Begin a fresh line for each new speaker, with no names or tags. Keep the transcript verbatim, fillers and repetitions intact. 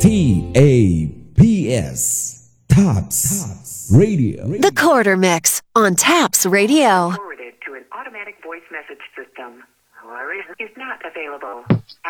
T A P S. Taps Radio.
The Quarter Mix on Taps Radio.
Forwarded to an automatic voice message system. However, is not available.